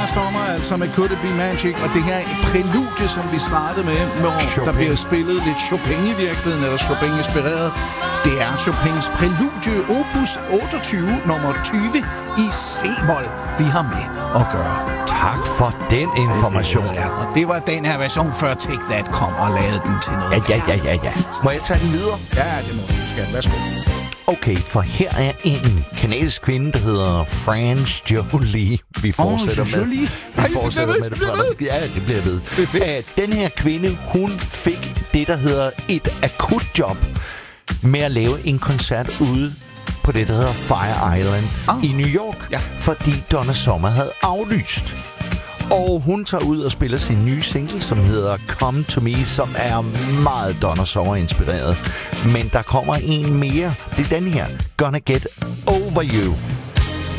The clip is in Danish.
Donna Summer, altså med Could It Be Magic, og det her prælude, som vi startede med, hvor der bliver spillet lidt Chopin i virkeligheden, eller Chopin-inspireret. Det er Chopins prælude, opus 28, nummer 20 i C-mol, vi har med at gøre. Tak for den information. Ja, og det var den her version, før Take That kom og lavede den til noget. Ja. Må jeg tage den videre? Ja, det må du skal. Værsgo. Okay, for her er en kanadisk kvinde, der hedder France Jolie. Vi fortsætter med det. Ja, det bliver ved. Den her kvinde, hun fik det, der hedder et akutjob med at lave en koncert ude på det, der hedder Fire Island i New York, fordi Donna Summer havde aflyst. Og hun tager ud og spiller sin nye single, som hedder Come To Me, som er meget Donna Summer-inspireret. Men der kommer en mere. Det er den her, Gonna Get Over You.